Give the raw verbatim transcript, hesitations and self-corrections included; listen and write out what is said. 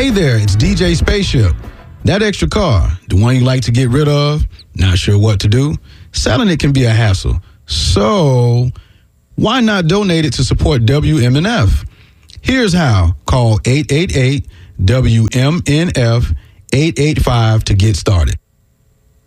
Hey there, it's D J Spaceship. That extra car, the one you like to get rid of, not sure what to do, selling it can be a hassle. So why not donate it to support W M N F? Here's how. Call eight eight eight W M N F eight eight five to get started.